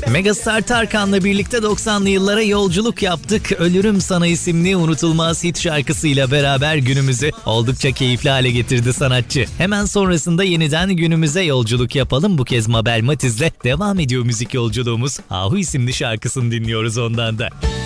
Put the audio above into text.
Megastar Tarkan'la birlikte 90'lı yıllara yolculuk yaptık. Ölürüm Sana isimli unutulmaz hit şarkısıyla beraber günümüzü oldukça keyifli hale getirdi sanatçı. Hemen sonrasında yeniden günümüze yolculuk yapalım. Bu kez Mabel Matiz'le devam ediyor müzik yolculuğumuz. Ahu isimli şarkısını dinliyoruz ondan da.